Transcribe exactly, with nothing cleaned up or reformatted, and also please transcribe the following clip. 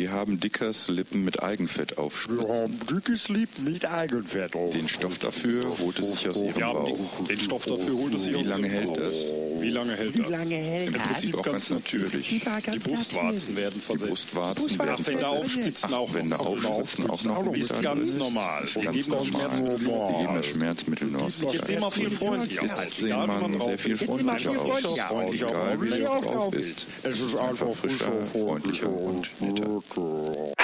Wir haben Dickers Lippen mit Eigenfett aufspritzen. Wir haben Dickers Lippen mit Eigenfett auf. Den Stoff dafür holt es sich aus ihrem Ja, Bauch. den, den Stoff dafür holt es sich Wie aus lange ihrem hält Bauch. das? Wie lange hält Wie das? lange hält Im das? Prinzip auch ganz natürlich. Die Brustwarzen werden Die versetzt. Brustwarzen werden Nachwände aufspitzen auch Nachwände noch. aufspitzen auch noch. Ist wieder ganz drin. normal. Ist Wir ganz geben das normal. Schmerzmittel nur Sie geben das aus. Schmerzmittel nur aus. Jetzt sehen wir viel freundlicher Jetzt aus. sehen Egal, wie man man sehr drauf viel ist. freundlicher aus. Freundlicher, Egal wie freundlicher der drauf ist. Es ist einfach Einfach frischer, freundlicher und netter.